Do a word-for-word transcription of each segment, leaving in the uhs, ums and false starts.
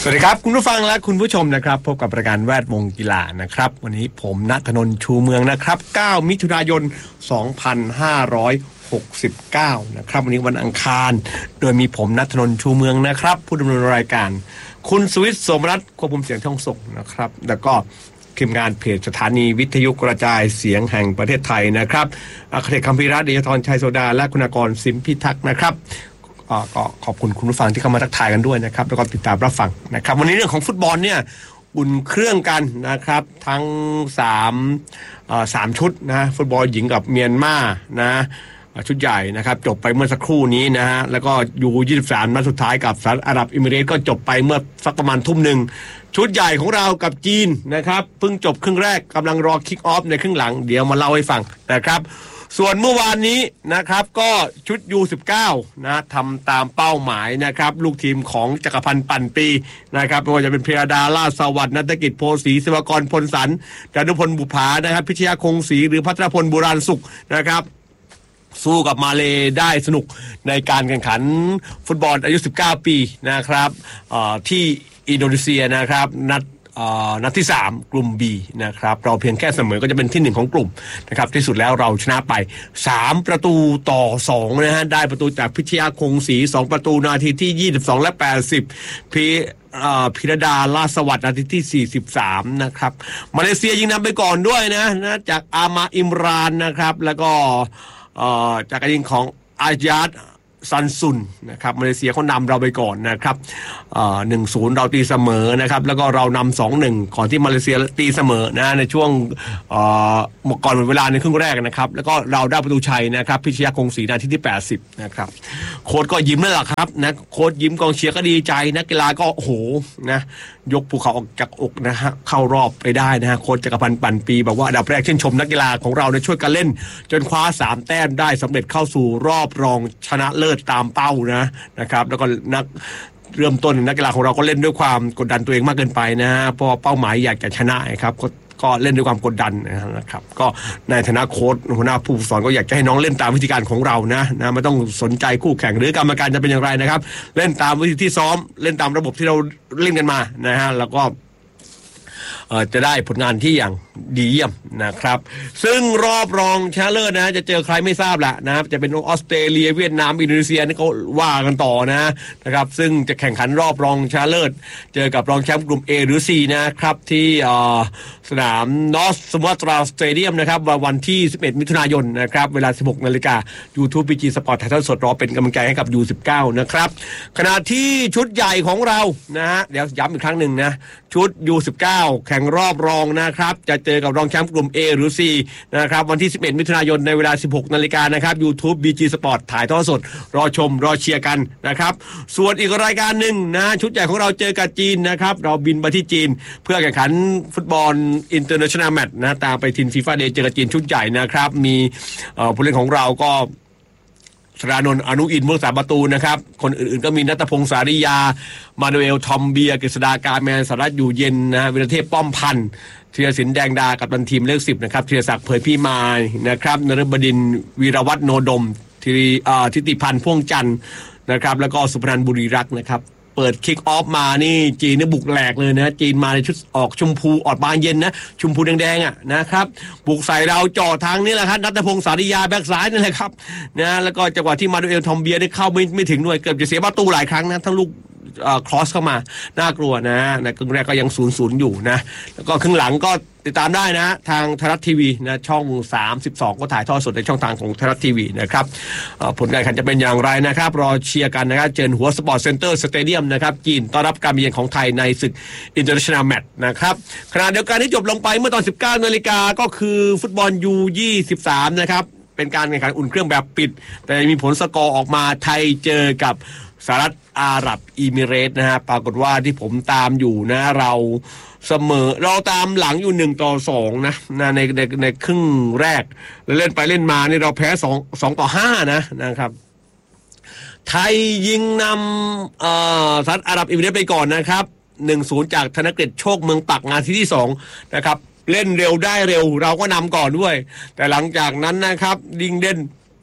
สวัสดีครับคุณผู้ฟังและคุณผู้ชมนะครับพบกับรายการแวดวงกีฬานะครับวันนี้ผมณธนนท์ชูเมืองนะครับเก้ามิถุนายนสองพันห้าร้อยหกสิบเก้านะครับวันนี้วันอังคารโดยมีผมณธนนท์ชูเมืองนะครับผู้ดำเนินรายการคุณสุวิทย์โสมนัสควบคุมเสียงช่องส่งนะครับแล้วก็ทีมงานเพจสถานีวิทยุกระจายเสียงแห่งประเทศไทยนะครับอัครเดชคัมภีรัตน์เดชธรชัยโสดาและคุณากรสิมพิทักษ์นะครับก็ขอบคุณคุณผู้ฟังที่เข้ามาทักทายกันด้วยนะครับแล้วก็ติดตามรับฟังนะครับวันนี้เรื่องของฟุตบอลเนี่ยอุ่นเครื่องกันนะครับทั้งสามเอ่อสามชุดนะฟุตบอลหญิงกับเมียนมานะชุดใหญ่นะครับจบไปเมื่อสักครู่นี้นะฮะแล้วก็ยูยี่สิบสามนัดสุดท้ายกับสหรัฐอาหรับเอมิเรตส์ก็จบไปเมื่อสักประมาณทุ่มหนึ่งชุดใหญ่ของเรากับจีนนะครับเพิ่งจบครึ่งแรกกำลังรอคิกออฟในครึ่งหลังเดี๋ยวมาเล่าให้ฟังนะครับส่วนเมื่อวานนี้นะครับก็ชุด ยู สิบเก้า นะทำตามเป้าหมายนะครับลูกทีมของจักรพันธ์ปั่นปีนะครับไม่ว่าจะเป็นเพรดาล่าสวัสดิ์นัฐกิจโพสีศิวกรพลสันดานุพลบุภานะครับพิชยาคงศรีหรือพัทรพลบุราณสุขนะครับสู้กับมาเลได้สนุกในการแข่งขันฟุตบอลอายุสิบเก้าปีนะครับที่อินโดนีเซียนะครับนัดนัดที่สามกลุ่ม B นะครับเราเพียงแค่เสมอก็จะเป็นที่หนึ่งของกลุ่มนะครับที่สุดแล้วเราชนะไปสามประตูต่อสองนะฮะได้ประตูจากพิชยาคงศรีสองประตูนาทีที่ยี่สิบสองและแปดสิบพิพิรดาลาสวัสดิ์นาทีที่สี่สิบสามนะครับมาเลเซียยิงนำไปก่อนด้วยนะนะจากอามาอิมรานนะครับแล้วก็จากการยิงของอาญาตซันซุนนะครับมาเลเซียเขานำเราไปก่อนนะครับหนึ่งศูนย์เราตีเสมอนะครับแล้วก็เรานำสองหนึ่งก่อนที่มาเลเซียตีเสมอนะในช่วงก่อนหมดเวลาในครึ่งแรกนะครับแล้วก็เราได้ประตูชัยนะครับพิชยาคงศรีนาทีที่แปดสิบนะครับโค้ชก็ยิ้มนั่นแหละครับนะโค้ชยิ้มกองเชียร์ก็ดีใจนักกีฬาก็โอ้โหนะยกภูเขาออกจากอกนะฮะเข้ารอบไปได้นะฮะโค้ชจักรพันธ์ปั่นปีบอกว่าอันดับแรกชื่นชมนักกีฬาของเราเนี่ยช่วยกันเล่นจนคว้าสามแต้มได้สำเร็จเข้าสู่รอบรองชนะเลิศตามเป้านะนะครับแล้วก็นักเริ่มต้นนักกีฬาของเราก็เล่นด้วยความกดดันตัวเองมากเกินไปนะฮะเพราะเป้าหมายอยากจะชนะครับก็ก็เล่นด้วยความกดดันนะครับก็ในฐานะโค้ชหัวหน้าผู้ฝึกสอนก็อยากจะให้น้องเล่นตามวิธีการของเรานะนะไม่ต้องสนใจคู่แข่งหรือกรรมการจะเป็นอย่างไรนะครับเล่นตามวิธีที่ซ้อมเล่นตามระบบที่เราเล่นกันมานะฮะแล้วก็จะได้ผลงานที่อย่างดีเยี่ยมนะครับซึ่งรอบรองชนะเลิศนะจะเจอใครไม่ทราบละนะครับจะเป็นออสเตรเลียเวียดนามอินโดนีเซียนี่ก็ว่ากันต่อนะนะครับซึ่งจะแข่งขันรอบรองชนะเลิศเจอกับรองแชมป์กลุ่ม A หรือ C นะครับที่สนามนอร์ทสมาตราสเตเดียมนะครับวันที่สิบเอ็ดมิถุนายนนะครับเวลา สิบหกนาฬิกา YouTube พี จี Sport ถ่ายทอดสดรอเป็นกำลังใจให้กับ ยู สิบเก้า นะครับขณะที่ชุดใหญ่ของเรานะฮะเดี๋ยวย้ำอีกครั้งหนึ่งนะชุด ยู สิบเก้า แข่งรอบรองนะครับจะเจอกับรองแชมป์กลุ่ม A หรือ C นะครับวันที่สิบเอ็ดมิถุนายนในเวลา สิบหกนาฬิกานะครับ YouTube พี จี Sport ถ่ายทอดสดรอชมรอเชียร์กันนะครับส่วนอีกรายการหนึ่งนะชุดใหญ่ของเราเจอกับจีนนะครับเราบินไปที่จีนเพื่อแข่งขันฟุตบอล International Match นะตามไปทีม FIFA Day เจอกับจีนชุดใหญ่นะครับมีผู้เล่นของเราก็สรานนท์อนุอินทร์ผู้รักษาประตูนะครับคนอื่นๆก็มีณัฐพงษ์สาริยามานูเอลทอมเบียกฤษฎากาแมนสารัตน์อยู่เย็นนะวิรเทพป้อมพันธ์ธีรศิลป์แดงดากับทีมเลขสิบนะครับธีรศักดิ์เผยพี่มายนะครับนฤบดินทร์วีรวัฒน์โนดมธีทิติพันธ์พ่วงจันทร์นะครับแล้วก็สุพนันท์บุรีรักษ์นะครับเปิดคิกออฟมานี่จีนนี่บุกแหลกเลยนะจีนมาในชุดออกชมพูออกบานเย็นนะชมพูแดงๆอ่ะนะครับบุกใส่เราจ่อทางนี้แหละครับณัฐพงษ์สาริยาแบ็คซ้ายนั่นแหละครับนะแล้วก็จังหวะที่มาดูเอลทอมเบียได้เข้าไม่ไม่ถึงด้วยเกือบจะเสียประตูหลายครั้งนะทั้งลูกครอสเข้ามาน่ากลัวนะในครึ่งแรกก็ยัง ศูนย์ศูนย์ อยู่นะแล้วก็ครึ่งหลังก็ติดตามได้นะทางไทยรัฐทีวีนะช่องสามสิบสองก็ถ่ายทอดสดในช่องทางของไทยรัฐทีวีนะครับผลการแข่งขันจะเป็นอย่างไรนะครับรอเชียร์กันนะครับเจอหัวสปอร์ตเซ็นเตอร์สเตเดียมนะครับจีนต้อนรับการมาเยือนของไทยในศึก International Match นะครับขณะเดียวกันที่จบลงไปเมื่อตอน สิบเก้านาฬิกาก็คือฟุตบอล ยู ยี่สิบสาม นะครับเป็นการแข่งขันอุ่นเครื่องแบบปิดแต่มีผลสกอร์ออกมาไทยเจอกับสหรัฐอาหรับเอมิเรตส์นะฮะปรากฏว่าที่ผมตามอยู่นะเราเสมอเราตามหลังอยู่หนึ่งต่อสองนะนะในในในครึ่งแรกแล้วเล่นไปเล่นมานี่เราแพ้สอง สองต่อห้านะนะครับไทยยิงนำเอ่อสหรัฐอาหรับเอมิเรตส์ไปก่อนนะครับ หนึ่งศูนย์ จากธนกฤษโชคเมืองปักนาทีที่สองนะครับเล่นเร็วได้เร็วเราก็นำก่อนด้วยแต่หลังจากนั้นนะครับยิงเด่น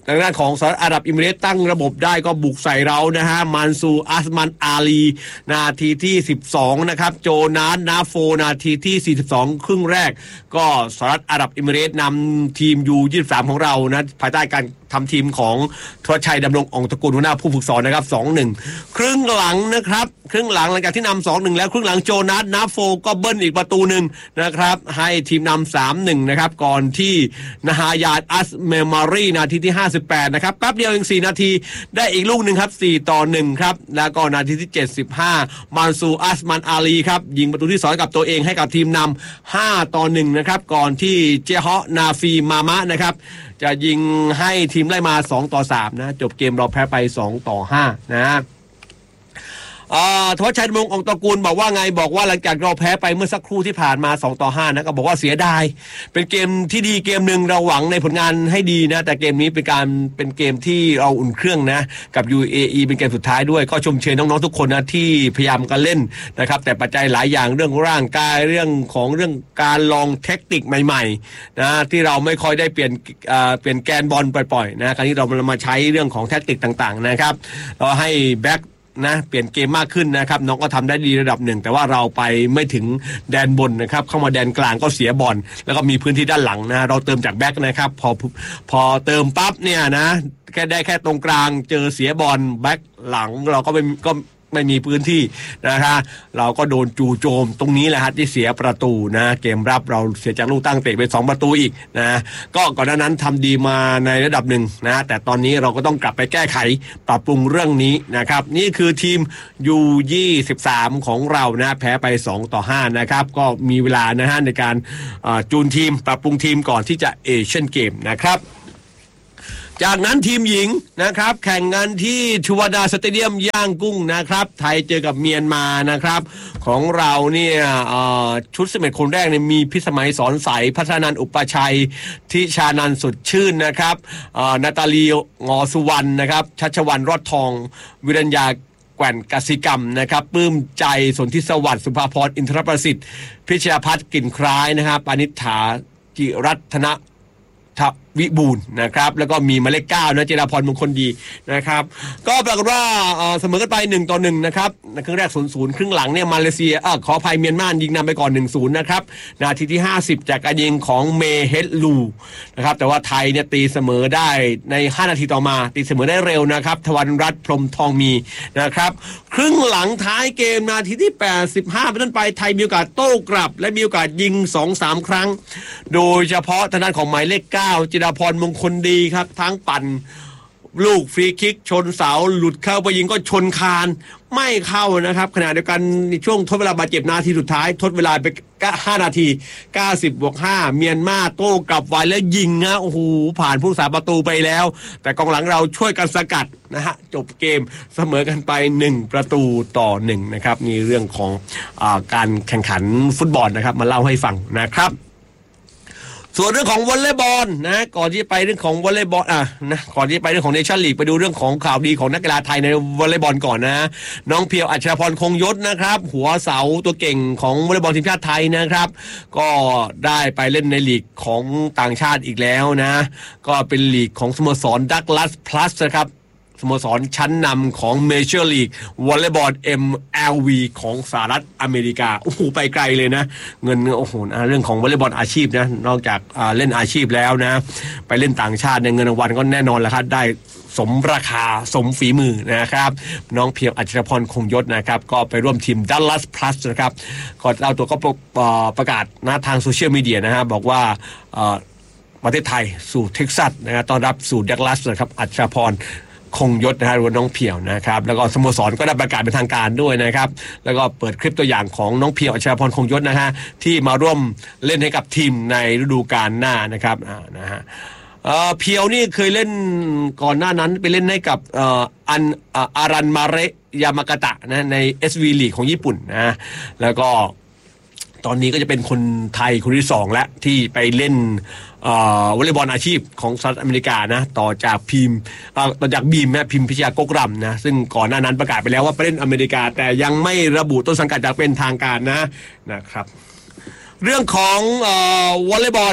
ทางด้านของสหรัฐอาหรับเอมิเรตส์ตั้งระบบได้ก็บุกใส่เรานะฮะมันซูอัสมันอาลีนาทีที่สิบสองนะครับโจนาสนาโฟนาทีที่สี่สิบสองครึ่งแรกก็สหรัฐอาหรับเอมิเรตส์นำทีม ยู ยี่สิบสาม ของเรานะภายใต้การทำทีมของทวชชัยดำรงอ่องตระกูลหัวหน้าผู้ฝึกสอนนะครับ สองหนึ่ง ครึ่งหลังนะครับครึ่งหลังหลังจากที่นำ สองหนึ่ง แล้วครึ่งหลังโจนาสนาโฟก็เบิ้ลอีกประตูหนึ่งนะครับให้ทีมนำ สามหนึ่ง นะครับก่อนที่นาฮายาดอัสเมมารีนาทีที่ห้าสิบแปดนะครับแป๊บเดียวเองสี่นาทีได้อีกลูกหนึ่งครับสี่ต่อหนึ่งครับแล้วก็นาทีที่เจ็ดสิบห้ามันซูอัสมันอาลีครับยิงประตูที่สองกับตัวเองให้กับทีมนำห้าต่อหนึ่งนะครับก่อนที่เจฮอนาฟีมามะนะครับจะยิงให้ทีมไล่มาสองต่อสามนะจบเกมเราแพ้ไปสองต่อห้านะทวัชชัยดำรงอ่องตระกูลบอกว่าไงบอกว่าหลังจากเราแพ้ไปเมื่อสักครู่ที่ผ่านมาสองต่อห้านะก็บอกว่าเสียดายเป็นเกมที่ดีเกมหนึ่งเราหวังในผลงานให้ดีนะแต่เกมนี้เป็นการเป็นเกมที่เราอุ่นเครื่องนะกับ ยู เอ อี เป็นเกมสุดท้ายด้วยก็ชมเชยน้องๆทุกคนนะที่พยายามกันเล่นนะครับแต่ปัจจัยหลายอย่างเรื่องร่างกายเรื่องของเรื่องการลองเทคนิคใหม่ๆนะที่เราไม่ค่อยได้เปลี่ยนเปลี่ยนแกนบอลปล่อยๆนะคราวนี้เรามาใช้เรื่องของแทคนิคต่างๆนะครับเราให้แบ็คนะเปลี่ยนเกมมากขึ้นนะครับน้องก็ทำได้ดีระดับหนึ่งแต่ว่าเราไปไม่ถึงแดนบนนะครับเข้ามาแดนกลางก็เสียบอลแล้วก็มีพื้นที่ด้านหลังนะเราเติมจากแบ็คนะครับพอพอเติมปั๊บเนี่ยนะแค่ได้แค่ตรงกลางเจอเสียบอลแบ็คหลังเราก็ไม่ก็ไม่มีพื้นที่นะคะเราก็โดนจู่โจมตรงนี้แหละฮะที่เสียประตูนะเกมรับเราเสียจากลูกตั้งเตะไปสองประตูอีกนะก็ก่อนหน้านั้นทำดีมาในระดับหนึ่งนะแต่ตอนนี้เราก็ต้องกลับไปแก้ไขปรับปรุงเรื่องนี้นะครับนี่คือทีม ยู ยี่สิบสาม ของเรานะแพ้ไปสองต่อห้านะครับก็มีเวลานะฮะในการจูนทีมปรับปรุงทีมก่อนที่จะเอเชียนเกมนะครับจากนั้นทีมหญิงนะครับแข่งกันที่ชูวาดาสเตเดียมย่างกุ้งนะครับไทยเจอกับเมียนมานะครับของเราเนี่ยชุดสิบเอ็ดคนแรกเนี่ยมีพิสมัยสอนใสพัฒนันท์อุปชัยทิชานันท์สุดชื่นนะครับนาตาลีงอสุวรรณนะครับชัชวันรอดทองวิรัญญาแก่นกสิกรรมนะครับปลื้มใจสนธิสวัสดิ์สุภาพรอินทรประสิทธิ์พิชยาพัฒน์กลิ่นคล้ายนะครับปานิษฐาจิรัตนะทวิบูลนะครับแล้วก็มีหมายเลขเก้านะเจราพรมงคลดีนะครับก็ปรากฏว่าเสมอกันไปหนึ่งต่อหนึ่งนะครับในครึ่งแรกศูนย์ศูนย์ครึ่งหลังเนี่ยมาเลเซียเออขออภัยเมียนมายิงนำไปก่อน หนึ่งศูนย์ นะครับนาทีที่ห้าสิบจากการยิงของเมเฮดลูนะครับแต่ว่าไทยเนี่ยตีเสมอได้ในห้านาทีต่อมาตีเสมอได้เร็วนะครับทวันรัตน์พรหมทองมีนะครับครึ่งหลังท้ายเกมนาทีที่แปดสิบห้าเป็นต้นไปไทยมีโอกาสโต้กลับและมีโอกาสยิง สองสาม ครั้งโดยเฉพาะทางด้านของหมายเลขเก้าจิรพรมงคลดีครับทั้งปั่นลูกฟรีคิกชนเสาหลุดเข้าไปยิงก็ชนคานไม่เข้านะครับขณะเดียวกันในช่วงทดเวลาบาดเจ็บนาทีสุดท้ายทดเวลาไปห้านาทีเก้าสิบบวกห้าเมียนมาโต้กลับไว้แล้วยิงนะโอ้โหผ่านผู้รักษาประตูไปแล้วแต่กองหลังเราช่วยกันสกัดนะฮะจบเกมเสมอกันไปหนึ่งประตูต่อหนึ่งนะครับนี่เรื่องของอ่าการแข่งขันฟุตบอลนะครับมาเล่าให้ฟังนะครับส่วนเรื่องของวอลเลย์บอลนะก่อนที่จะไปเรื่องของวอลเลย์บอลอ่ะนะก่อนที่จะไปเรื่องของเนชั่นลีกไปดูเรื่องของข่าวดีของนักกีฬาไทยในวอลเลย์บอลก่อนนะน้องเพียวอัชรพรคงยศนะครับหัวเสาตัวเก่งของวอลเลย์บอลทีมชาติไทยนะครับก็ได้ไปเล่นในลีกของต่างชาติอีกแล้วนะก็เป็นลีกของสโมสรดักลัสพลัสนะครับสโมสรชั้นนำของเมเจอร์ลีกวอลเลย์บอล เอ็ม แอล วี ของสหรัฐอเมริกาโอ้โหไปไกลเลยนะเงินโอ้โหเรื่องของวอลเลย์บอลอาชีพนะนอกจากเล่นอาชีพแล้วนะไปเล่นต่างชาติในเงินรางวัลก็แน่นอนแล้วครับได้สมราคาสมฝีมือนะครับน้องเพียวอัชรพรคงยศนะครับก็ไปร่วมทีม Dallas Plus นะครับก็เอาตัวก็ประกาศนะทางโซเชียลมีเดียนะฮะบอกว่าประเทศไทยสู่เท็กซัสนะต้อนรับสู่ Dallas นะครับอัชรพรคงยศนะฮะหรือน้องเพียวนะครับแล้วก็สโมสรก็ได้ประกาศเป็นทางการด้วยนะครับแล้วก็เปิดคลิปตัวอย่างของน้องเพียวอัชรพรคงยศนะฮะที่มาร่วมเล่นให้กับทีมในฤดูกาลหน้านะครับอ่านะฮะเอ่อเพียวนี่เคยเล่นก่อนหน้านั้นไปเล่นให้กับเอ่ออันอารันมาเรยามากาตะนะใน เอส วี League ของญี่ปุ่นนะแล้วก็ตอนนี้ก็จะเป็นคนไทยคนที่สองแล้วที่ไปเล่นวอลเลย์บอลอาชีพของสหรัฐอเมริกานะต่อจากพิมพ์ต่อจากบีมนะพิมพิชยากกรำนะซึ่งก่อนหน้านั้นประกาศไปแล้วว่าไปเล่นอเมริกาแต่ยังไม่ระบุต้นสังกัดจากเป็นทางการนะนะครับเรื่องของวอลเลย์บอล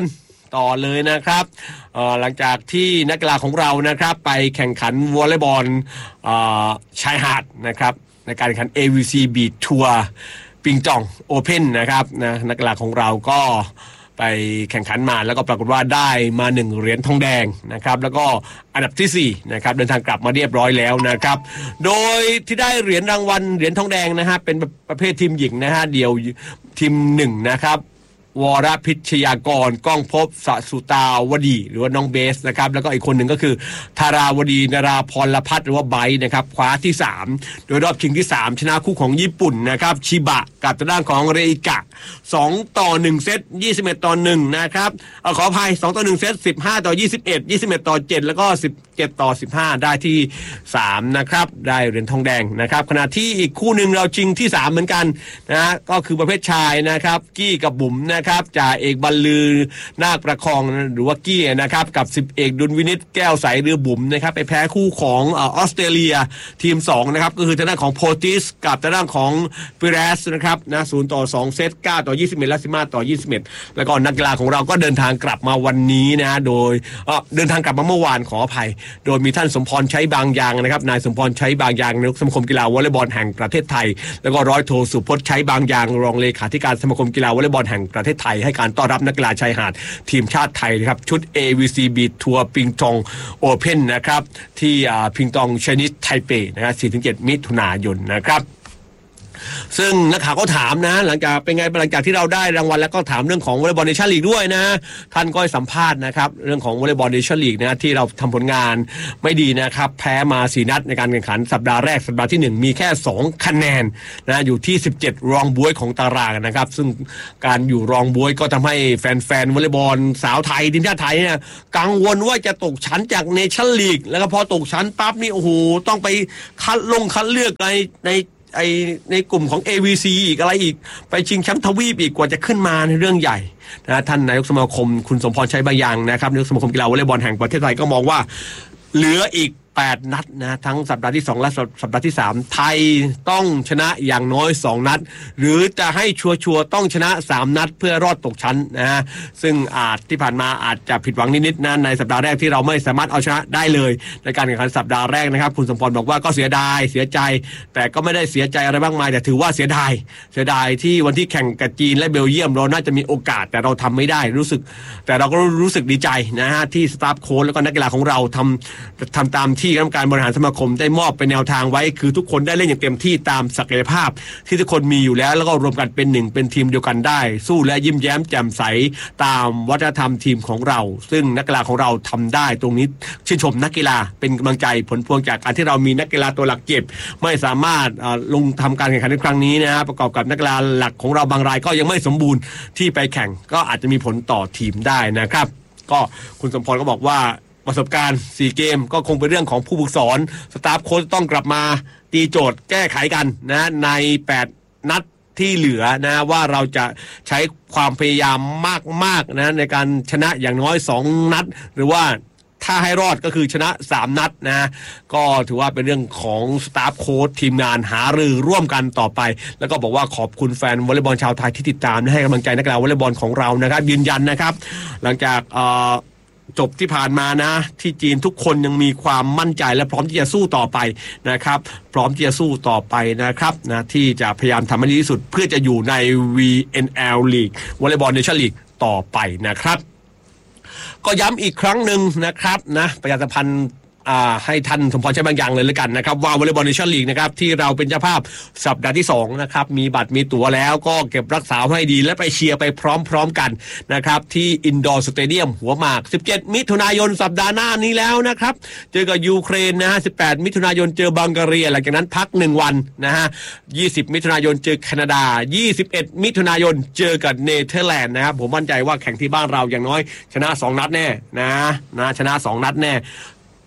ต่อเลยนะครับหลังจากที่นักกีฬาของเรานะครับไปแข่งขันวอลเลย์บอลชายหาดนะครับในการแข่งขัน เอ วี ซี Beach Tour ปิงจองโอเพ่นนะครับนะนักกีฬาของเราก็ไปแข่งขันมาแล้วก็ปรากฏว่าได้มาหนึ่งเหรียญทองแดงนะครับแล้วก็อันดับที่สี่นะครับเดินทางกลับมาเรียบร้อยแล้วนะครับโดยที่ได้เหรียญรางวัลเหรียญทองแดงนะฮะเป็นประเภททีมหญิงนะฮะเดี่ยวทีมหนึ่งนะครับวรพิชยากรก้องภพสสุตาวดีหรือว่าน้องเบสนะครับแล้วก็อีกคนหนึ่งก็คือธาราวดีนราพรพัฒน์หรือว่าไบร์ทนะครับคว้าที่สามโดยรอบชิงที่สามชนะคู่ของญี่ปุ่นนะครับชิบะกับทางด้านของเรอิกะสองต่อหนึ่งเซตยี่สิบเอ็ดต่อหนึ่งนะครับเอาขออภัยสองต่อหนึ่งเซตสิบห้าต่อยี่สิบเอ็ด ยี่สิบเอ็ดต่อเจ็ดแล้วก็สิบเจ็ดต่อสิบห้าได้ที่สามนะครับได้เหรียญทองแดงนะครับขณะที่อีกคู่นึงเราชิงที่สามเหมือนกันนะฮะก็คือประเภทชายนะครับกี้กับบุ๋มนะครับจ่าเอกบรรลือนาคประคองหรือว่ากี้นะครับกับสิบเอกดุลวินิตแก้วใสหรือบุ๋มนะครับไปแพ้คู่ของออสเตรเลียทีมสองนะครับก็คือทางด้านของโพติสกับทางด้านของปิเรสนะครับนะศูนย์ต่อสองเซตเก้าต่อยี่สิบเอ็ดและสิบห้าต่อยี่สิบเอ็ดแล้วก็นักกีฬาของเราก็เดินทางกลับมาวันนี้นะโดยเอ่อเดินทางกลับมาเมื่อวานขออภัยโดยมีท่านสมพรใช้บางยางนะครับนายสมพรใช้บางยางนายกสมาคมกีฬาวอลเลย์บอลแห่งประเทศไทยแล้วก็ร้อยโทสุพจน์ใช้บางยางรองเลขาธิการสมาคมกีฬาวอลเลย์บอลแห่งประเทศไทยให้การต้อนรับนักกีฬาชายหาดทีมชาติไทยนะครับชุด เอ วี ซี Beach Tour ปิงจองโอเพ่นนะครับที่ปิงจองไชนีสไทเปนะครับ สี่ถึงเจ็ด มิถุนายนนะครับซึ่งนักข่าวก็ถามนะหลังจากเป็นไงหลังจากที่เราได้รางวัลแล้วก็ถามเรื่องของวอลเลย์บอลเนชั่นลีกด้วยนะท่านก็สัมภาษณ์นะครับเรื่องของวอลเลย์บอลเนชั่นลีกนะที่เราทำผลงานไม่ดีนะครับแพ้มาสี่นัดในการแข่งขันสัปดาห์แรกสัปดาห์ที่หนึ่งมีแค่สองคะแนนนะอยู่ที่สิบเจ็ดรองบ๊วยของตารางนะครับซึ่งการอยู่รองบ๊วยก็ทำให้แฟนๆวอลเลย์บอลสาวไทยทีมชาติไทยเนี่ยกังวลว่าจะตกชั้นจากเนชั่นลีกแล้วก็พอตกชั้นปั๊บนี่โอ้โหต้องไปคัดลงคัดเลือกในในไอในกลุ่มของ เอ วี ซี อีกอะไรอีกไปชิงแชมป์ทวีปอีกกว่าจะขึ้นมาในเรื่องใหญ่นะท่านนายกสมาคมคุณสมพรใช้บางอย่างนะครับนายกสมาคมกีฬาวอลเลย์บอลแห่งประเทศไทยก็มองว่าเหลืออีกแปดนัดนะทั้งสัปดาห์ที่สองและสัปดาห์ที่สามไทยต้องชนะอย่างน้อยสองนัดหรือจะให้ชัวร์ๆต้องชนะสามนัดเพื่อรอดตกชั้นนะฮะซึ่งอาจที่ผ่านมาอาจจะผิดหวังนิดๆนะในสัปดาห์แรกที่เราไม่สามารถเอาชนะได้เลยในการแข่งขันสัปดาห์แรกนะครับคุณสมพรบอกว่าก็เสียดายเสียใจแต่ก็ไม่ได้เสียใจอะไรมากมายแต่ถือว่าเสียดายเสียดายที่วันที่แข่งกับจีนและเบลเยียมเราน่าจะมีโอกาสแต่เราทำไม่ได้รู้สึกแต่เราก็รู้สึกดีใจนะฮะที่สตาฟโค้ชแล้วก็นักกีฬาของเราทำทำตามที่กรรมการบริหารสมาคมได้มอบเป็นแนวทางไว้คือทุกคนได้เล่นอย่างเต็มที่ตามศักยภาพที่ทุกคนมีอยู่แล้วแล้วก็รวมกันเป็นหนึ่งเป็นทีมเดียวกันได้สู้และยิ้มแย้มแจ่มใสตามวัฒนธรรมทีมของเราซึ่งนักกีฬาของเราทำได้ตรงนี้ชื่นชมนักกีฬาเป็นกำลังใจผลพวงจากการที่เรามีนักกีฬาตัวหลักเจ็บไม่สามารถลงทำการแข่งขันในครั้งนี้นะฮะประกอบกับนักกีฬาหลักของเราบางรายก็ยังไม่สมบูรณ์ที่ไปแข่งก็อาจจะมีผลต่อทีมได้นะครับก็คุณสมพรก็บอกว่าประสบการณ์สี่เกมก็คงเป็นเรื่องของผู้ฝึกสอนสตาฟโค้ชต้องกลับมาตีโจทย์แก้ไขกันนะในแปดนัดที่เหลือนะว่าเราจะใช้ความพยายามมากๆนะในการชนะอย่างน้อยสองนัดหรือว่าถ้าให้รอดก็คือชนะสามนัดนะก็ถือว่าเป็นเรื่องของสตาฟโค้ชทีมงานหารือร่วมกันต่อไปแล้วก็บอกว่าขอบคุณแฟนวอลเลย์บอลชาวไทยที่ติดตามและให้กำลังใจนักกีฬาวอลเลย์บอลของเรานะครับยืนยันนะครับหลังจากเอ่อจบที่ผ่านมานะที่จีนทุกคนยังมีความมั่นใจและพร้อมที่จะสู้ต่อไปนะครับพร้อมที่จะสู้ต่อไปนะครับนะที่จะพยายามทำให้ดีที่สุดเพื่อจะอยู่ใน วี เอ็น แอล League วอลเลย์บอลเนชั่นลีกต่อไปนะครับก็ย้ำอีกครั้งหนึ่งนะครับนะประชาสัมพันธ์ให้ท่านสมพรใช้บางอย่างเลยแล้วกันนะครับว่าวอลเลย์บอลเนชั่นลีกนะครับที่เราเป็นเจ้าภาพสัปดาห์ที่สองนะครับมีบัตรมีตั๋วแล้วก็เก็บรักษาให้ดีและไปเชียร์ไปพร้อมๆกันนะครับที่อินดอร์สเตเดียมหัวหมากสิบเจ็ดมิถุนายนสัปดาห์หน้านี้แล้วนะครับเจอกับยูเครนนะฮะสิบแปดมิถุนายนเจอบังการีหลังจากนั้นพักหนึ่งวันนะฮะยี่สิบมิถุนายนเจอแคนาดายี่สิบเอ็ดมิถุนายนเจอกับเนเธอร์แลนด์นะครับผมมั่นใจว่าแข่งที่บ้านเราอย่างน้อยชนะสองนัดแน่นะนะชนะสองนัดแน่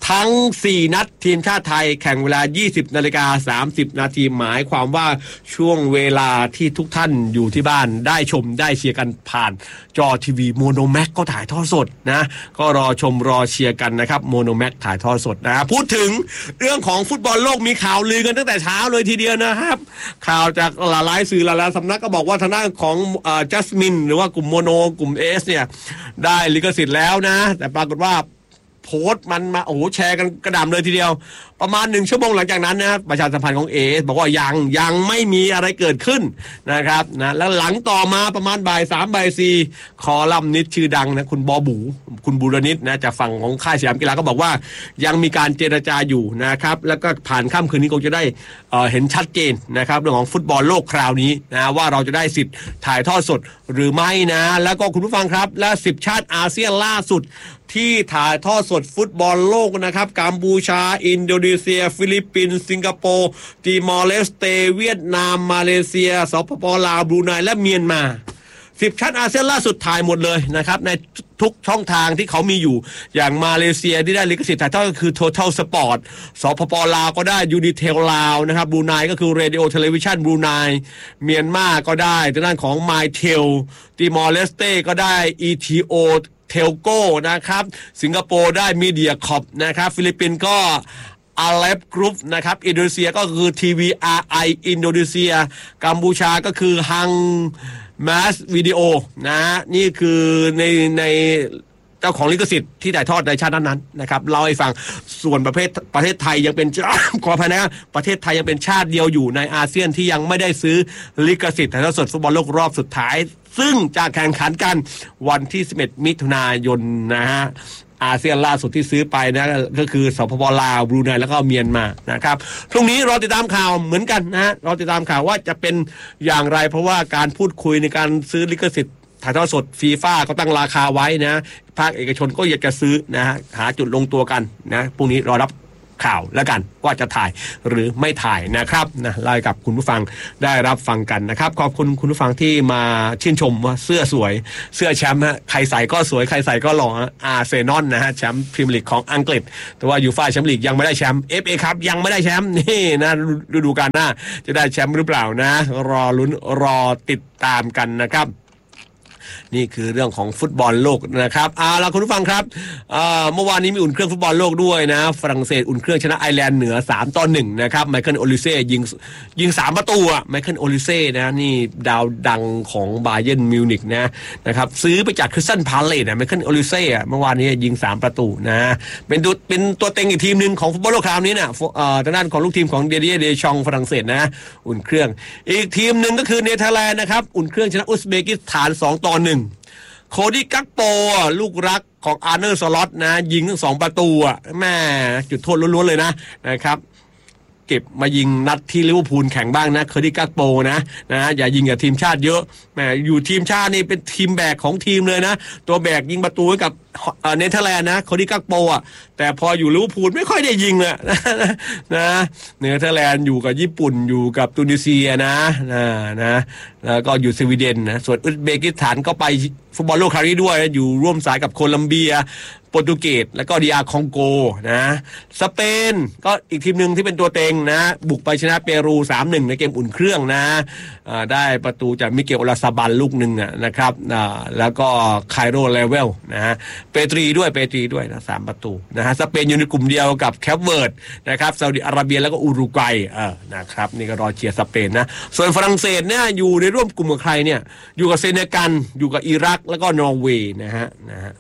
ทั้งสี่นัดทีมชาติไทยแข่งเวลา ยี่สิบนาฬิกาสามสิบนาทีหมายความว่าช่วงเวลาที่ทุกท่านอยู่ที่บ้านได้ชมได้เชียร์กันผ่านจอทีวีโมโนแม็กก็ถ่ายทอดสดนะก็รอชมรอเชียร์กันนะครับโมโนแม็กถ่ายทอดสดนะพูดถึงเรื่องของฟุตบอลโลกมีข่าวลือกันตั้งแต่เช้าเลยทีเดียวนะครับข่าวจากหลายๆสื่อหลายๆสำนักก็บอกว่าทางด้านของจัสมินหรือว่ากลุ่มโมโนกลุ่มเอสเนี่ยได้ลิขสิทธิ์แล้วนะแต่ปรากฏว่าโพสต์มันมาโอ้โหแชร์กันกระดำเลยทีเดียวประมาณหนึ่งชั่วโมงหลังจากนั้นนะประชาสัมพันธ์ของเอสบอกว่ายังยังไม่มีอะไรเกิดขึ้นนะครับนะแล้วหลังต่อมาประมาณบ่ายสามบ่ายสี่คอลัมนิสชื่อดังนะคุณบอบูคุณบูรณิตนะจากฝั่งของค่ายสยามกีฬาก็บอกว่ายังมีการเจรจาอยู่นะครับแล้วก็ผ่านค่ำคืนนี้คงจะได้เอ่อเห็นชัดเจนนะครับเรื่องของฟุตบอลโลกคราวนี้นะว่าเราจะได้สิทธิ์ถ่ายทอดสดหรือไม่นะแล้วก็คุณผู้ฟังครับและสิบชาติอาเซียนล่าสุดที่ถ่ายทอดสดฟุตบอลโลกนะครับกัมพูชาอินโดนีเซียฟิลิปปินส์สิงคโปร์ติมอร์เลสเตเวียดนามมาเลเซียสปปลาวบรูไนและเมียนมาสิบชาติอาเซียนล่าสุดถ่ายหมดเลยนะครับในทุกช่องทางที่เขามีอยู่อย่างมาเลเซียที่ได้ลิขสิทธิ์ถ่ายทอดก็คือ Total Sport สปปลาวก็ได้ Unitel ลาวนะครับบรูไนก็คือ Radio Television บรูไนเมียนมาก็ได้ทางด้านของ MyTel ติมอร์เลสเตก็ได้ อี ที โอ เทลโก้นะครับสิงคโปร์ได้ Media Corp นะครับฟิลิปปินส์ก็อาเลฟกรุ๊ปนะครับอินโดนีเซียก็คือ ที วี อาร์ ไอ อินโดนีเซียกัมพูชาก็คือฮังมาสวิดีโอนะนี่คือในในเจ้าของลิขสิทธิ์ที่ถ่ายทอดในชาตินั้นๆนะครับเล่าให้ฟังส่วนประเภทประเทศไทยยังเป็น ขออภัยนะประเทศไทยยังเป็นชาติเดียวอยู่ในอาเซียนที่ยังไม่ได้ซื้อลิขสิทธิ์ถ่ายทอดสดฟุตบอลโลกรอบสุดท้ายซึ่งจะแข่งขันกันวันที่สิบเอ็ดมิถุนายนนะฮะอาเซียนล่าสุดที่ซื้อไปนะก็คือสปปลาวบรูไนแล้วก็เมียนมานะครับพรุ่งนี้รอติดตามข่าวเหมือนกันนะฮะรอติดตามข่าวว่าจะเป็นอย่างไรเพราะว่าการพูดคุยในการซื้อลิขสิทธิ์ถ่ายทอดสดฟีฟ่าก็ตั้งราคาไว้นะภาคเอกชนก็อยากจะซื้อนะฮะหาจุดลงตัวกันนะพรุ่งนี้รอรับข่าวแล้วกันว่าจะถ่ายหรือไม่ถ่ายนะครับนะเล่าให้กับคุณผู้ฟังได้รับฟังกันนะครับขอบคุณคุณผู้ฟังที่มาชื่นชมว่าเสื้อสวยเสื้อแชมป์ฮะใครใส่ก็สวยใครใส่ก็หล่ออาร์เซนอลนะฮะแชมป์พรีเมียร์ลีกของอังกฤษแต่ว่ายูฟ่าแชมป์ลีกยังไม่ได้แชมป์ เอฟ เอ ครับยังไม่ได้แชมป์นี่นะฤดูกาลหน้าจะได้แชมป์หรือเปล่านะรอลุ้นรอติดตามกันนะครับนี่คือเรื่องของฟุตบอลโลกนะครับเอาล่ะคุณผู้ฟังครับเมื่อวานนี้มีอุ่นเครื่องฟุตบอลโลกด้วยนะฝรั่งเศสอุ่นเครื่องชนะไอร์แลนด์เหนือสามต่อหนึ่งนะครับไมเคิลโอลิเซ่ยิงยิงสามประตูอ่ะไมเคิลโอลิเซ่นะนี่ดาวดังของบาเยิร์นมิวนิกนะนะครับซื้อไปจากคริสตัลพาเลซอ่ะไมเคิลโอลิเซ่อ่ะเมื่อวานนี้ยิงสามประตูนะเป็นตัวเป็นตัวเต็งอีกทีมนึงของฟุตบอลโลกคราวนี้น่ะทางด้านของลูกทีมของเดเดียเดชองฝรั่งเศสนะอุ่นเครื่องอีกทีมนึงก็คือเนเธอร์แลนด์นะครับอุ่นเครื่องชนะอุซเบกิสถานสองต่อหนึ่งโคดี้กักโปลูกรักของอาร์เนอร์สล็อตนะยิงทั้งสองประตูอ่ะแม่จุดโทษล้วนๆเลยนะนะครับเก็บมายิงนัดที่ลิเวอร์พูลแข่งบ้างนะโคดี้กักโปนะนะอย่ายิงกับทีมชาติเยอะแม่อยู่ทีมชาตินี่เป็นทีมแบกของทีมเลยนะตัวแบกยิงประตูให้กับเนเธอร์แลนด์นะโคดี้กักโปอ่ะแต่พออยู่ลิเวอร์พูลไม่ค่อยได้ยิงเลยนะเนเธอร์แลนด์อยู่กับญี่ปุ่นอยู่กับตุนิเซียนะนะนะแล้วก็อยู่สวีเดนนะส่วนอุซเบกิสถานก็ไปฟุตบอลโลกครั้งนี้ด้วยอยู่ร่วมสายกับโคลัมเบียโปรตุเกสแล้วก็ดีอาร์คองโกนะสเปนก็อีกทีมหนึ่งที่เป็นตัวเต็งนะบุกไปชนะเปรู สามหนึ่ง ในเกมอุ่นเครื่องนะได้ประตูจากมิเกลโอลาซาบันลูกหนึ่งนะครับแล้วก็ไคโรเลเวลนะฮะเปตรีด้วยเปตรีด้วยนะสามประตูนะฮะสเปนอยู่ในกลุ่มเดียวกับแคปเวิร์ดนะครับซาอุดิอาระเบียแล้วก็อุรุกวัยเออนะครับนี่ก็รอเชียร์สเปนนะส่วนฝรั่งเศสเนี่ยอยู่ในร่วมกลุ่มกับใครเนี่ยอยู่กับเซเนกัลอยู่กับอิรักแล้วก็นอร์เวย์นะฮะนะฮะ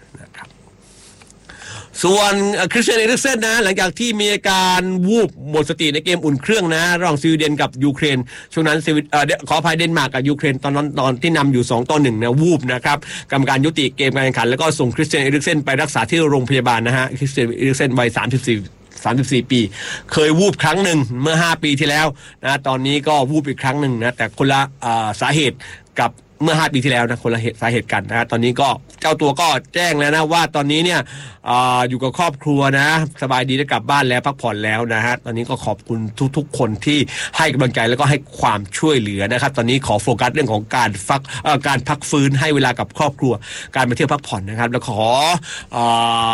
ส่วนคริสเตียน เอริกเซนนะหลังจากที่มีอาการวูบหมดสติในเกมอุ่นเครื่องนะระหว่างสวีเดนกับยูเครนช่วงนั้นเอ่อขออภัยเดนมาร์กกับยูเครนตอนนั้นตอนที่นำอยู่สองต่อหนึ่งนะวูบนะครับกรรมการยุติเกมการแข่งขันแล้วก็ส่งคริสเตียน เอริกเซนไปรักษาที่โรงพยาบาลนะฮะคริสเตียน เอริกเซนวัยสามสิบสี่ สามสิบสี่ปีเคยวูบครั้งหนึ่งเมื่อห้าปีที่แล้วนะตอนนี้ก็วูบอีกครั้งหนึ่งนะแต่คนละสาเหตุกับเมื่อห้าปีที่แล้วนะคนละเหตุสาเหตุกันนะตอนนี้ก็เจ้าตัวก็แจ้งแล้วนะว่าตอนนี้เนี่ย อ, อยู่กับครอบครัวนะสบายดีได้กลับบ้านแล้วพักผ่อนแล้วนะฮะตอนนี้ก็ขอบคุณทุกๆคนที่ให้กำลังใจแล้วก็ให้ความช่วยเหลือนะครับตอนนี้ขอโฟกัสเรื่องของการฟักการพักฟื้นให้เวลากับครอบครัวการไปเที่ยวพักผ่อนนะครับแล้วขอ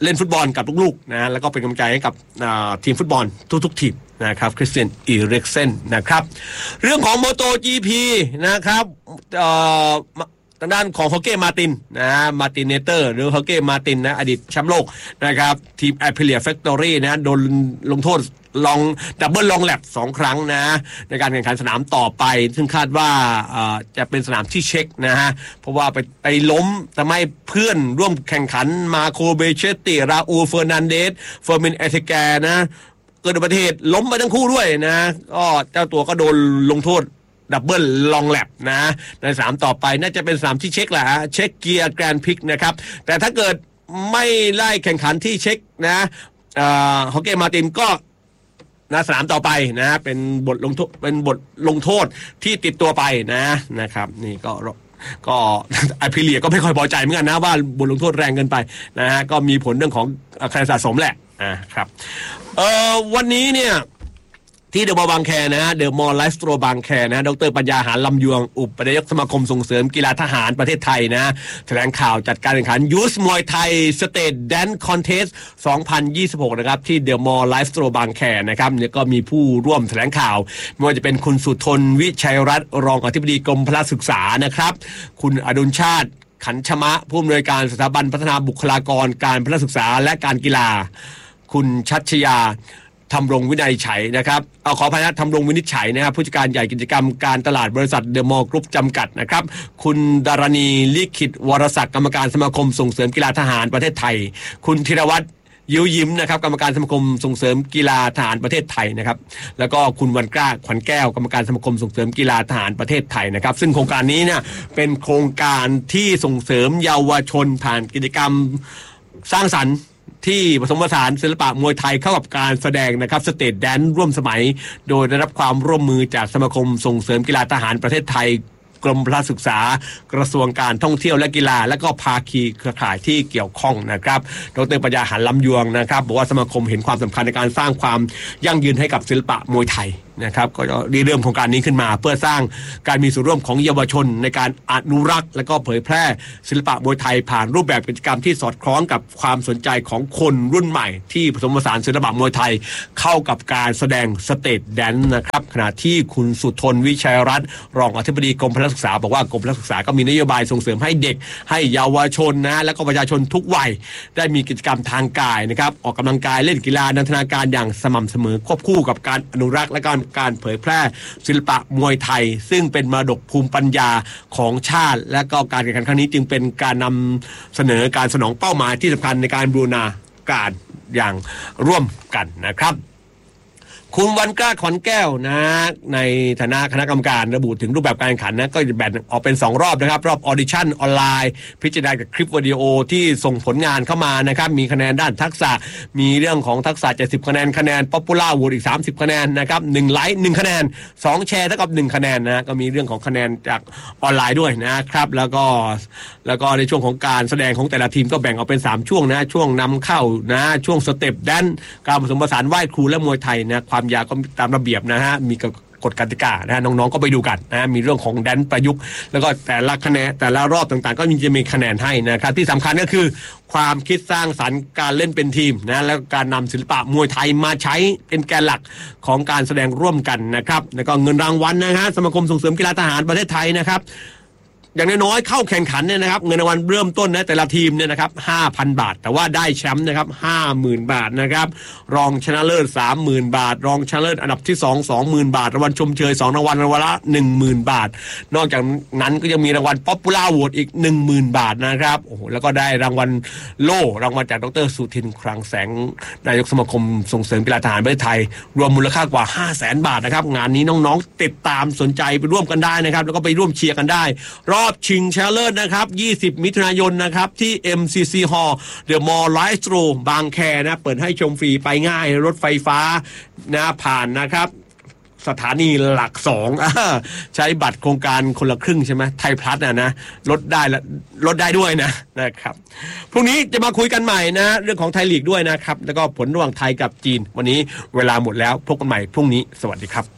เล่นฟุตบอลกับลูกๆนะแล้วก็เป็นกำลังใจให้กับทีมฟุตบอลทุกๆทีมนะครับคริสเตียนอีริกเซนนะครับเรื่องของ MotoGP นะครับทางด้านของฮอเก้มาตินนะมาตินเนเตอร์หรือฮอเก้มาตินนะอดีตแชมป์โลกนะครับทีม Aprilia Factory นะโดนลงโทษลองดับเบิลลองแลปสองครั้งนะในการแข่งขันสนามต่อไปซึ่งคาดว่าจะเป็นสนามที่เช็คนะฮะเพราะว่าไปไปล้มทำให้เพื่อนร่วมแข่งขันมาโคเบเชติราอูเฟอร์นันเดสเฟอร์มินเอเทแกนะเกิดอุบัติเหตุล้มไปทั้งคู่ด้วยนะก็เจ้าตัวก็โดนลงโทษดับเบิลลองแลปนะในสนามต่อไปน่าจะเป็นสนามที่เช็คแหละฮะเช็คเกียร์แกรนด์พิกนะครับแต่ถ้าเกิดไม่ไล่แข่งขันที่เช็คนะฮอเก้มาตินก็นะสนามต่อไปนะเป็นบทลงโทษเป็นบทลงโทษที่ติดตัวไปนะนะครับนี่ก็ก็ไอพิเลียก็ไม่ค่อยพอใจเหมือนกันนะว่าบทลงโทษแรงเกินไปนะฮะก็มีผลเรื่องของคะแนนสะสมแหละอ่าครับเอ่อวันนี้เนี่ยที่เดอะมอลล์บางแคนะฮะเดอะมอลล์ไลฟ์สโตร์บางแคนะดร.ปัญญาหาญลำยวงอุปนายกสมาคมส่งเสริมกีฬาทหารประเทศไทยนะแถลงข่าวจัดการแข่งขันยูสมวยไทยสเตทแดนซ์คอนเทสต์สองพันยี่สิบหกนะครับที่เดอะมอลล์ไลฟ์สโตร์บางแคนะครับเนี่ยก็มีผู้ร่วมแถลงข่าวไม่ว่าจะเป็นคุณสุทนวิชัยรัตน์รองอธิบดีกรมพละศึกษานะครับคุณอดุลชาติขันชมะผู้อำนวยการสถาบันพัฒนาบุคลากรการพละศึกษาและการกีฬาคุณชัชยาทำรงวินัยไฉนะครับเอาขอพนักทำรงวินิจฉัยนะครับผู้จัดการใหญ่กิจกรรมการตลาดบริษัทเดอะมอลล์กรุ๊ปจำกัดนะครับคุณดารณีลิขิตวรศักดิ์กรรมการสมาคมส่งเสริมกีฬาทหารประเทศไทยคุณธีรวัตรยิ้วยิ้มนะครับกรรมการสมาคมส่งเสริมกีฬาทหารประเทศไทยนะครับแล้วก็คุณวันกล้าขวัญแก้วกรรมการสมาคมส่งเสริมกีฬาทหารประเทศไทยนะครับซึ่งโครงการนี้เนี่ยเป็นโครงการที่ส่งเสริมเยาวชนผ่านกิจกรรมสร้างสรรค์ที่ผสมผสานศิลปะมวยไทยเข้ากับการแสดงนะครับสเตทแดนซ์ร่วมสมัยโดยได้รับความร่วมมือจากสมาคมส่งเสริมกีฬาทหารประเทศไทยกรมพละศึกษากระทรวงการท่องเที่ยวและกีฬาและก็ภาคีเครือข่ายที่เกี่ยวข้องนะครับดร.ปัญญาหาญลำยวงนะครับบอกว่าสมาคมเห็นความสำคัญในการสร้างความยั่งยืนให้กับศิลปะมวยไทยนะครับก็ได้เริ่มโครงการนี้ขึ้นมาเพื่อสร้างการมีส่วนร่วมของเยาวชนในการอนุรักษ์และก็เผยแพร่ศิลปะมวยไทยผ่านรูปแบบกิจกรรมที่สอดคล้องกับความสนใจของคนรุ่นใหม่ที่ผสมผสานศิลปะมวยไทยเข้ากับการแสดงสเตทแดนซ์นะครับขณะที่คุณสุทนวิชัยรัตน์รองอธิบดีกรมพละศึกษาบอกว่ากรมพละศึกษาก็มีนโยบายส่งเสริมให้เด็กให้เยาวชนนะและก็ประชาชนทุกวัยได้มีกิจกรรมทางกายนะครับออกกำลังกายเล่นกีฬานันทนาการอย่างสม่ำเสมอควบคู่กับการอนุรักษ์และการการเผยแพร่ศิลปะมวยไทยซึ่งเป็นมรดกภูมิปัญญาของชาติและก็การแข่งขันครั้งนี้จึงเป็นการนำเสนอการสนองเป้าหมายที่สำคัญในการบูรณาการอย่างร่วมกันนะครับคุณวันกล้าขวัญแก้วนะในฐานะคณะกรรมการระบุถึงรูปแบบการแข่งขันนะก็จะแบ่งออกเป็นสองรอบนะครับรอบออดิชั่นออนไลน์พิจารณากับคลิปวิดีโอที่ส่งผลงานเข้ามานะครับมีคะแนนด้านทักษะมีเรื่องของทักษะเจ็ดสิบคะแนนคะแนนป๊อปปูล่าโหวตอีกสามสิบคะแนนนะครับหนึ่งไลค์หนึ่งคะแนนสองแชร์เท่ากับหนึ่งคะแนนนะก็มีเรื่องของคะแนนจากออนไลน์ด้วยนะครับแล้วก็แล้วก็ในช่วงของการแสดงของแต่ละทีมก็แบ่งออกเป็นสามช่วงนะช่วงนำเข้านะช่วงสเต็ปแดนซ์การผสมผสานไหว้ครูและมวยไทยนะความยาวก็ตามระเบียบนะฮะมีกฎกติกานะฮะน้องๆก็ไปดูกันนะมีเรื่องของแดนประยุกต์แล้วก็แต่ละคะแนนแต่ละรอบต่างๆก็มีจะมีคะแนนให้นะครับที่สำคัญก็คือความคิดสร้างสรรค์การเล่นเป็นทีมนะแล้วการนำศิลปะมวยไทยมาใช้เป็นแกนหลักของการแสดงร่วมกันนะครับแล้วก็เงินรางวัลนะฮะสมาคมส่งเสริมกีฬาทหารประเทศไทยนะครับอย่างน้อยๆเข้าแข่งขันเนี่ยนะครับเงินรางวัลเริ่มต้นนะแต่ละทีมเนี่ยนะครับ ห้าพัน บาทแต่ว่าได้แชมป์นะครับ ห้าหมื่น บาทนะครับรองชนะเลิศ สามหมื่น บาทรองชนะเลิศอันดับที่สอง สองหมื่น บาทรางวัลชมเชยสองรางวัลรางวัลละ หนึ่งหมื่น บาทนอกจากนั้นก็ยังมีรางวัลป๊อปปูล่าโหวตอีก หนึ่งหมื่น บาทนะครับโอ้โหแล้วก็ได้รางวัลโล่รางวัลจากดร.สุทินคลังแสงนายกสมาคมส่งเสริมกีฬาทหารประเทศไทยรวมมูลค่ากว่า ห้าแสน บาทนะครับงานนี้น้องๆติดตามสนใจไปร่วมกันได้นะครับแล้วก็ไปร่วมเชียร์กันได้รอบชิงชนะเลิศนะครับยี่สิบมิถุนายนนะครับที่ เอ็ม ซี ซี Hall The Mall Bistro บางแคนะเปิดให้ชมฟรีไปง่ายรถไฟฟ้านะผ่านนะครับสถานีหลักสองใช้บัตรโครงการคนละครึ่งใช่ไหมไทยพลัสนะนะลดได้ละลดได้ด้วยนะนะครับพรุ่งนี้จะมาคุยกันใหม่นะเรื่องของไทยลีกด้วยนะครับแล้วก็ผลระหว่างไทยกับจีนวันนี้เวลาหมดแล้วพบกันใหม่พรุ่งนี้สวัสดีครับ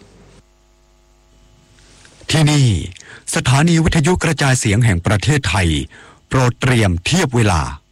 ที่นี่สถานีวิทยุกระจายเสียงแห่งประเทศไทยโปรดเตรียมเทียบเวลา